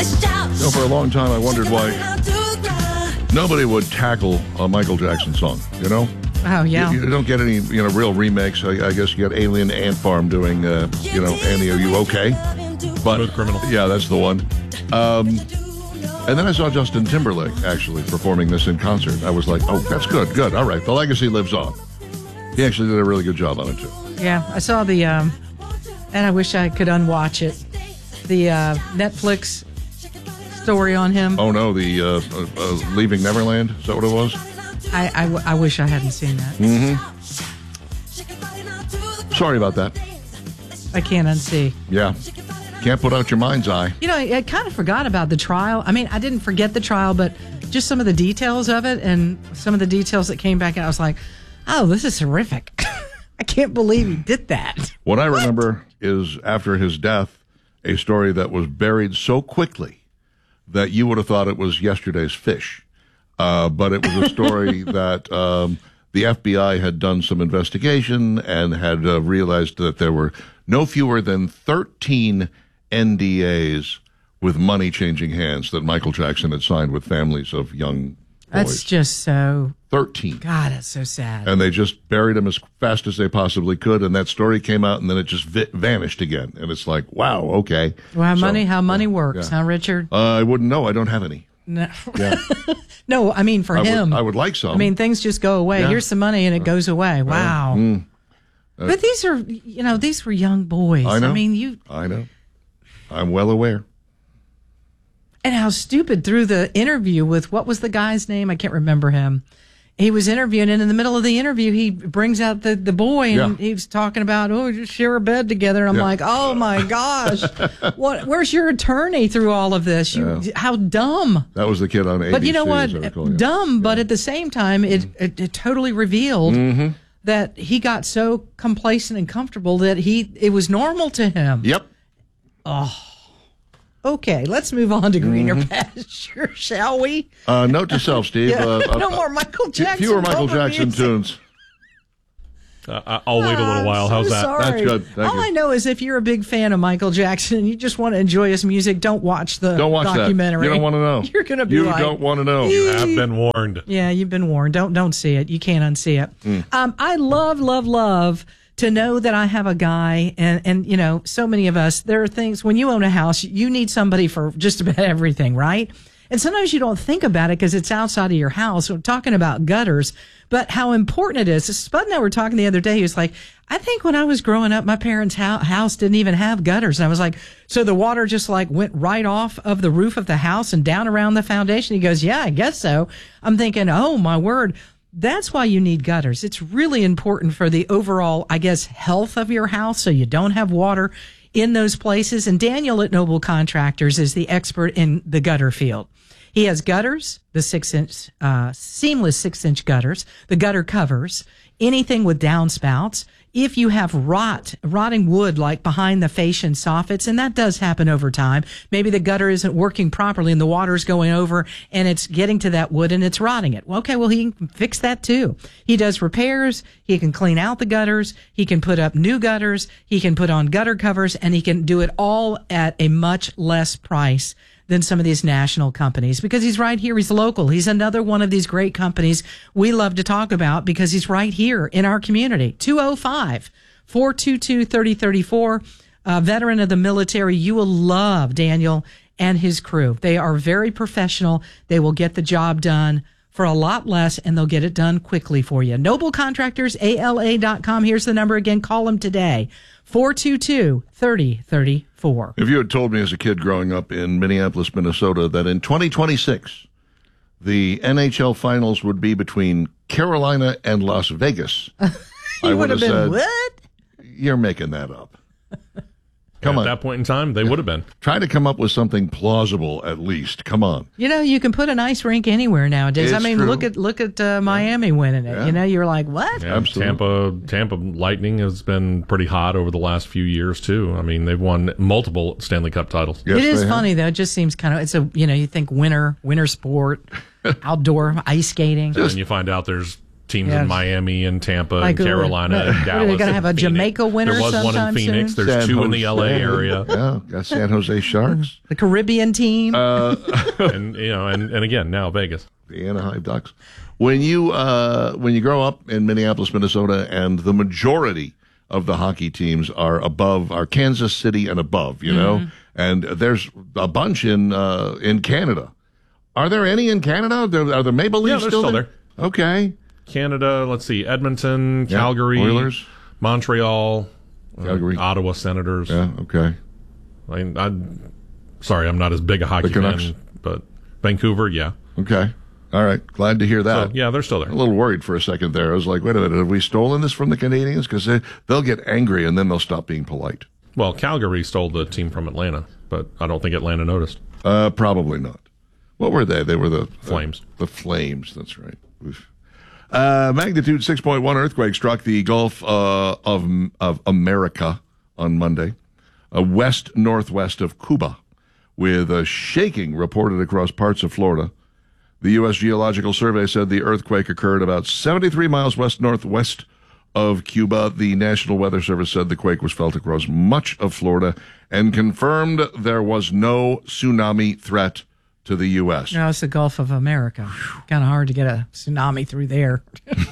For a long time, I wondered why nobody would tackle a Michael Jackson song, you know? Oh, yeah. You don't get any, real remakes. I guess you got Alien Ant Farm doing, Annie, are you okay? But, Smooth Criminal. Yeah, that's the one. And then I saw Justin Timberlake actually performing this in concert. I was like, oh, that's good. All right, the legacy lives on. He actually did a really good job on it, too. Yeah, I saw the, and I wish I could unwatch it, the Netflix story on him. Oh, no, the Leaving Neverland? Is that what it was? I wish I hadn't seen that. Mm-hmm. Sorry about that. I can't unsee. Yeah. Can't put out your mind's eye. I kind of forgot about the trial. I mean, I didn't forget the trial, but just some of the details of it and some of the details that came back, I was like, oh, this is horrific. I can't believe he did that. What I remember is after his death, a story that was buried so quickly that you would have thought it was yesterday's fish. But it was a story that the FBI had done some investigation and had realized that there were no fewer than 13 NDAs with money changing hands that Michael Jackson had signed with families of young boys. That's just so... 13. God, that's so sad. And they just buried him as fast as they possibly could, and that story came out, and then it just vanished again. And it's like, wow, okay. Well, how money works, huh, Richard? I wouldn't know. I don't have any. No. Yeah. No, I mean, for him. I would like some. I mean, things just go away. Yeah. Here's some money, and it goes away. Wow. But these are, these were young boys. I know. I know. I'm well aware. And how stupid through the interview with, what was the guy's name? I can't remember him. He was interviewing, and in the middle of the interview, he brings out the boy, and he was talking about, just share a bed together. And I'm like, oh my gosh, where's your attorney through all of this? How dumb. That was the kid on ABC. But you know what? Dumb, but at the same time, it totally revealed that he got so complacent and comfortable that it was normal to him. Yep. Oh. Okay, let's move on to greener pasture, shall we? Note to self, Steve. No more Michael Jackson. Fewer Michael Jackson tunes. I'll wait a little while. How's that? Sorry. That's good. Thank you. I know is if you're a big fan of Michael Jackson and you just want to enjoy his music, don't watch the documentary. That. You don't want to know. You're going to be like... You don't want to know. You have been warned. Yeah, you've been warned. Don't see it. You can't unsee it. I love to know that I have a guy, and so many of us, there are things, when you own a house, you need somebody for just about everything, right? And sometimes you don't think about it because it's outside of your house. We're talking about gutters, but how important it is. Spud and I were talking the other day. He was like, I think when I was growing up, my parents' house didn't even have gutters. And I was like, so the water just went right off of the roof of the house and down around the foundation? He goes, yeah, I guess so. I'm thinking, oh, my word. That's why you need gutters. It's really important for the overall, health of your house, so you don't have water in those places. And Daniel at Noble Contractors is the expert in the gutter field. He has gutters, the 6-inch, seamless 6-inch gutters, the gutter covers, anything with downspouts. If you have rotting wood like behind the fascia and soffits, and that does happen over time, maybe the gutter isn't working properly and the water's going over and it's getting to that wood and it's rotting it. Okay, well, he can fix that too. He does repairs. He can clean out the gutters. He can put up new gutters. He can put on gutter covers, and he can do it all at a much less price than some of these national companies, because he's right here. He's local. He's another one of these great companies we love to talk about because he's right here in our community. 205-422-3034. Veteran of the military. You will love Daniel and his crew. They are very professional. They will get the job done for a lot less, and they'll get it done quickly for you. Noble Contractors, ALA.com. Here's the number again. Call them today. 422-3034. If you had told me as a kid growing up in Minneapolis, Minnesota, that in 2026, the NHL finals would be between Carolina and Las Vegas, I would have been, said, what? You're making that up. Come on. At that point in time, they would have been. Try to come up with something plausible, at least. Come on. You can put an ice rink anywhere nowadays. It's true. Look at Miami winning it. Yeah. You're like, what? Yeah, Absolutely. Tampa Lightning has been pretty hot over the last few years too. I mean, they've won multiple Stanley Cup titles. Yes, it is they funny have. though. It just seems kind of, you think winter sport, outdoor ice skating. And then you find out there's teams in Miami and Tampa and Carolina and Dallas. Are they going to have a Jamaica winner sometime soon? There was one in Phoenix. Soon? There's two in the LA area. Yeah, got San Jose Sharks. The Caribbean team. And again, now Vegas. The Anaheim Ducks. When you grow up in Minneapolis, Minnesota, and the majority of the hockey teams are Kansas City and above, you know, and there's a bunch in Canada. Are there any in Canada? Are the Maple Leafs still there? Okay. Canada, let's see, Edmonton, Calgary, Oilers, Montreal, Calgary, Ottawa Senators. Yeah, okay. I'm not as big a hockey fan, but Vancouver, yeah. Okay. All right. Glad to hear that. So, yeah, they're still there. A little worried for a second there. I was like, wait a minute, have we stolen this from the Canadians? Because they'll get angry and then they'll stop being polite. Well, Calgary stole the team from Atlanta, but I don't think Atlanta noticed. Probably not. What were they? They were the Flames. The Flames, that's right. Oof. Magnitude 6.1 earthquake struck the Gulf of America on Monday, west-northwest of Cuba, with a shaking reported across parts of Florida. The U.S. Geological Survey said the earthquake occurred about 73 miles west-northwest of Cuba. The National Weather Service said the quake was felt across much of Florida and confirmed there was no tsunami threat to the U.S. No, it's the Gulf of America. Kind of hard to get a tsunami through there.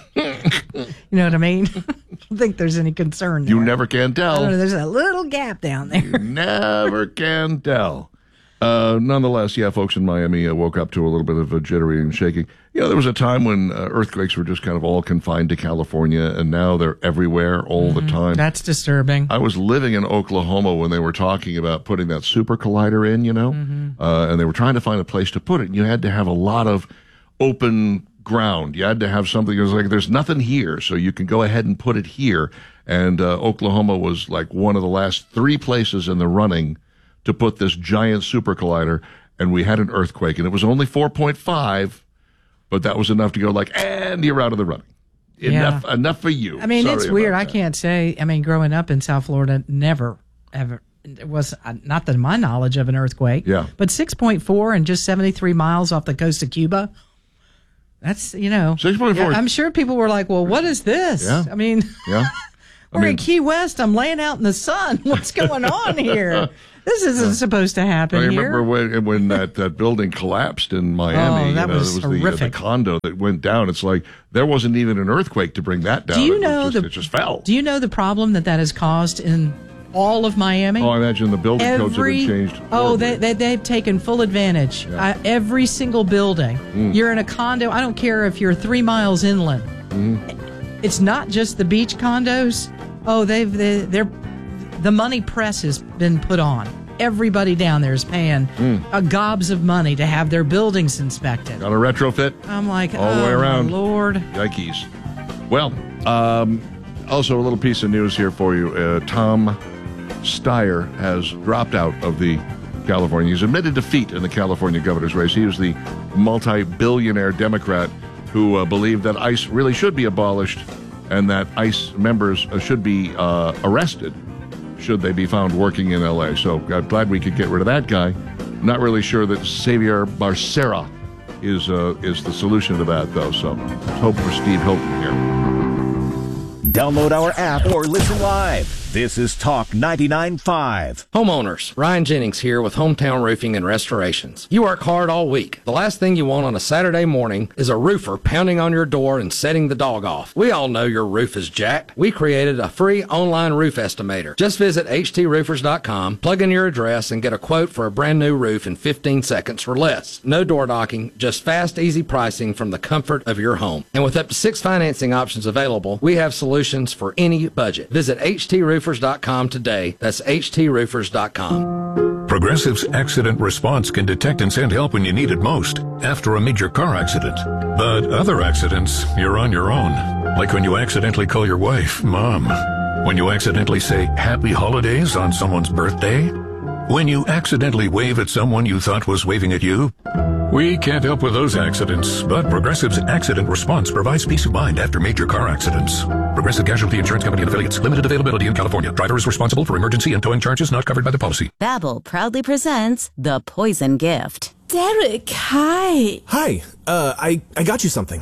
You know what I mean? I don't think there's any concern there. You never can tell. There's a little gap down there. You never can tell. Nonetheless, folks in Miami woke up to a little bit of a jittery and shaking. There was a time when earthquakes were just kind of all confined to California, and now they're everywhere all the time. That's disturbing. I was living in Oklahoma when they were talking about putting that super collider in, and they were trying to find a place to put it. And you had to have a lot of open ground. You had to have something that was like, there's nothing here, so you can go ahead and put it here. And Oklahoma was like one of the last 3 places in the running to put this giant super collider, and we had an earthquake, and it was only 4.5, but that was enough to go like, and you're out of the running. Enough for you. I mean, Sorry it's weird. about I that. can't say. I mean, growing up in South Florida, never, ever. It was not that my knowledge of an earthquake. Yeah. But 6.4 and just 73 miles off the coast of Cuba. That's, 6.4. I'm sure people were like, well, what is this? Yeah. I mean, Yeah. we're in Key West. I'm laying out in the sun. What's going on here? This isn't supposed to happen I here. remember when that building collapsed in Miami. Oh, that was it was the horrific. condo that went down. It's like there wasn't even an earthquake to bring that down. Do you It know was just, it just fell. Do you know the problem that has caused in all of Miami? Oh, I imagine the building codes have been changed. Oh, horribly. they've taken full advantage. Yeah. Every single building. You're in a condo. I don't care if you're 3 miles inland. It's not just the beach condos. Oh, the money press has been put on. Everybody down there is paying gobs of money to have their buildings inspected. Got a retrofit? I'm like, all the way around. My Lord. Yikes. Well, also a little piece of news here for you. Tom Steyer has dropped out of the California. He's admitted defeat in the California governor's race. He was the multi-billionaire Democrat who believed that ICE really should be abolished and that ICE members should be arrested should they be found working in L.A. So I'm glad we could get rid of that guy. Not really sure that Xavier Becerra is the solution to that, though. So let's hope for Steve Hilton here. Download our app or listen live. This is Talk 99.5. Homeowners, Ryan Jennings here with Hometown Roofing and Restorations. You work hard all week. The last thing you want on a Saturday morning is a roofer pounding on your door and setting the dog off. We all know your roof is jacked. We created a free online roof estimator. Just visit htsroofers.com, plug in your address, and get a quote for a brand new roof in 15 seconds or less. No door knocking, just fast, easy pricing from the comfort of your home. And with up to 6 financing options available, we have solutions for any budget. Visit htsroofers.com today. That's htsroofers.com. Progressive's accident response can detect and send help when you need it most, after a major car accident. But other accidents, you're on your own. Like when you accidentally call your wife Mom. When you accidentally say Happy Holidays on someone's birthday. When you accidentally wave at someone you thought was waving at you. We can't help with those accidents, but Progressive's accident response provides peace of mind after major car accidents. Progressive Casualty Insurance Company and affiliates. Limited availability in California. Driver is responsible for emergency and towing charges not covered by the policy. Babbel proudly presents The Poison Gift. Derek, hi. Hi. I got you something.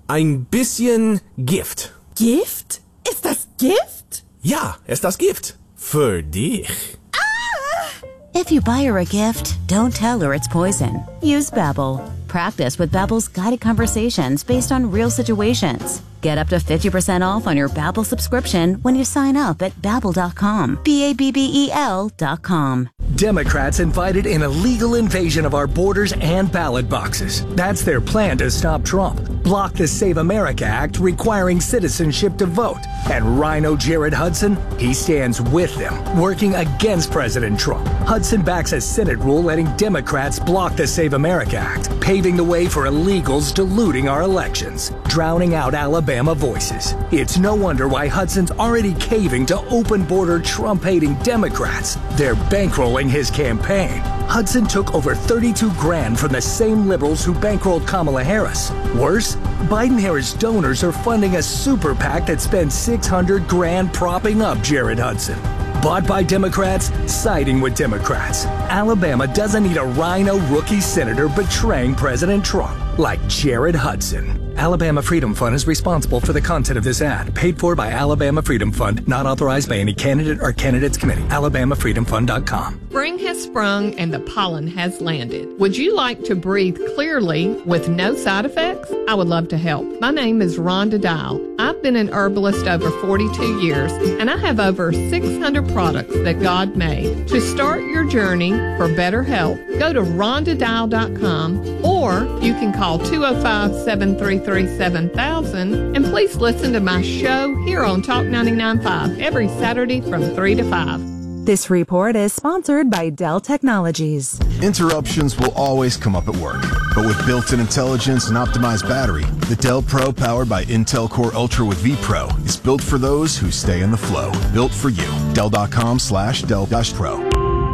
Ein bisschen Gift. Gift? Ist das Gift? Ja, ist das Gift. Für dich. If you buy her a gift, don't tell her it's poison. Use Babbel. Practice with Babbel's guided conversations based on real situations. Get up to 50% off on your Babbel subscription when you sign up at Babbel.com. Babbel.com. Democrats invited an illegal invasion of our borders and ballot boxes. That's their plan to stop Trump. Block the Save America Act requiring citizenship to vote. And Rhino Jared Hudson, he stands with them, working against President Trump. Hudson backs a Senate rule letting Democrats block the Save America Act, paving the way for illegals diluting our elections, drowning out Alabama voices. It's no wonder why Hudson's already caving to open-border Trump-hating Democrats. They're bankrolling his campaign. Hudson took over $32,000 from the same liberals who bankrolled Kamala Harris. Worse, Biden-Harris donors are funding a super PAC that spent $600,000 propping up Jared Hudson. Bought by Democrats, siding with Democrats. Alabama doesn't need a rhino rookie senator betraying President Trump like Jared Hudson. Alabama Freedom Fund is responsible for the content of this ad. Paid for by Alabama Freedom Fund. Not authorized by any candidate or candidates committee. AlabamaFreedomFund.com. Spring has sprung and the pollen has landed. Would you like to breathe clearly with no side effects? I would love to help. My name is Rhonda Dial. I've been an herbalist over 42 years, and I have over 600 products that God made. To start your journey for better health, go to RhondaDial.com, or you can call 205-733-7000, and please listen to my show here on Talk 99.5 every Saturday from 3 to 5. This report is sponsored by Dell Technologies. Interruptions will always come up at work, but with built-in intelligence and optimized battery, the Dell Pro powered by Intel Core Ultra with vPro is built for those who stay in the flow. Built for you. Dell.com/Dell-Pro.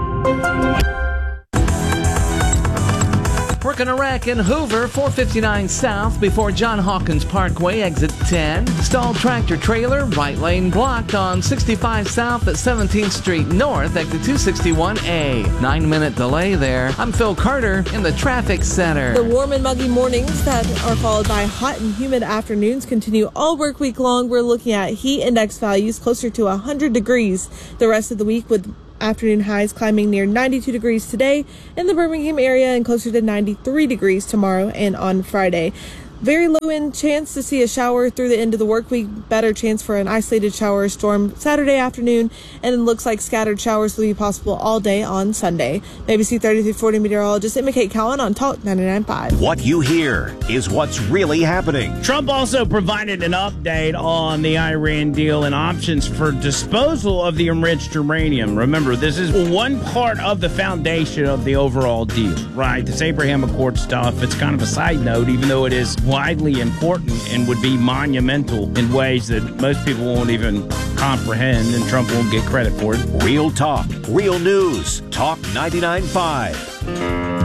Working a wreck in Hoover, 459 South before John Hawkins Parkway, exit 10. Stalled tractor trailer, right lane blocked on 65 South at 17th Street North, exit 261A. 9-minute delay there. I'm Phil Carter in the traffic center. The warm and muggy mornings that are followed by hot and humid afternoons continue all work week long. We're looking at heat index values closer to 100 degrees the rest of the week, with afternoon highs climbing near 92 degrees today in the Birmingham area and closer to 93 degrees tomorrow and on Friday. Very low end chance to see a shower through the end of the work week. Better chance for an isolated shower or storm Saturday afternoon, and it looks like scattered showers will be possible all day on Sunday. ABC 30-40 meteorologist Emma Kate Cowan on Talk 99.5. What you hear is what's really happening. Trump also provided an update on the Iran deal and options for disposal of the enriched uranium. Remember, this is one part of the foundation of the overall deal, right? This Abraham Accord stuff, it's kind of a side note, even though it is widely important and would be monumental in ways that most people won't even comprehend, and Trump won't get credit for it. Real talk, real news. Talk 99.5.